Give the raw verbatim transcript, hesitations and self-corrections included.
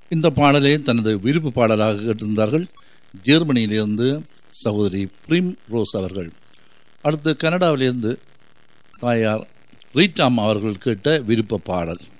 இந்த பாடலை தனது விருப்பு பாடலாக கேட்டிருந்தார்கள் ஜெர்மனியிலிருந்து சகோதரி பிரிம் ரோஸ் அவர்கள். அடுத்து கனடாவிலிருந்து தாயார் ரீட்டாம் அவர்கள் கேட்ட விருப்ப பாடல்.